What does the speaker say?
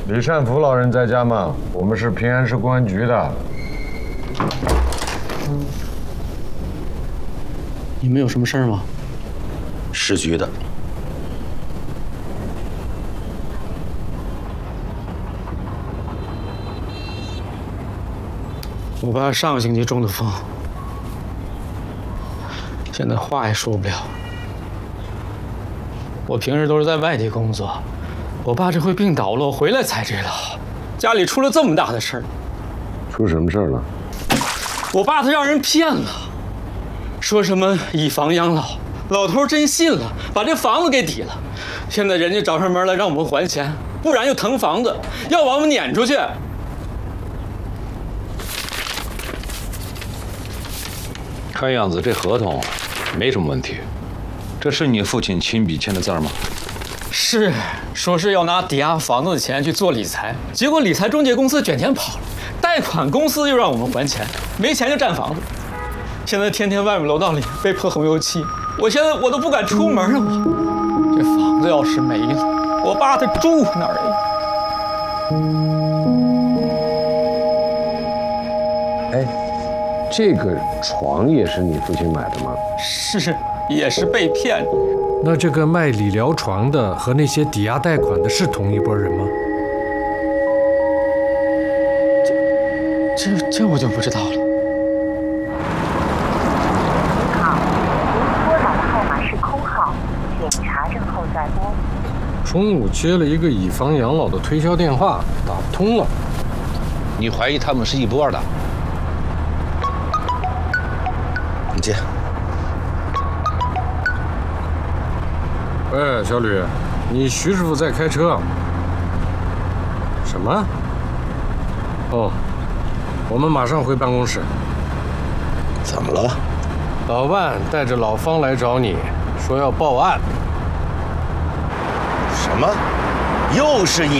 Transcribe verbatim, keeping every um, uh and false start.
李善福老人在家吗？我们是平安市公安局的。 你们有什么事儿吗？ 市局的。 我爸上个星期中的风，现在话也说不了。我平时都是在外地工作，我爸这回病倒了，我回来才知道，家里出了这么大的事儿。 出什么事儿了？ 我爸他让人骗了，说什么以房养老，老头真信了，把这房子给抵了。现在人家找上门来让我们还钱，不然又腾房子，要把我们撵出去。 看样子这合同没什么问题。这是你父亲亲笔签的字吗？ 是，说是要拿抵押房子的钱去做理财，结果理财中介公司卷钱跑了，贷款公司又让我们还钱，没钱就占房子。现在天天外面楼道里被泼红油漆，我现在我都不敢出门了。我这房子要是没了，我爸他住哪儿哎， 呀？ 这个床也是你父亲买的吗？ 是，也是被骗。 那这个卖理疗床的和那些抵押贷款的是同一拨人吗？ 这这这我就不知道了。 您好，您拨打的号码是空号，请查证后再拨。 中午接了一个以房养老的推销电话，打不通了。 你怀疑他们是一波的？你接。 喂，小吕，你徐师傅在开车？什么？哦，我们马上回办公室。 怎么了？ 老万带着老方来找你，说要报案。 什么？又是一。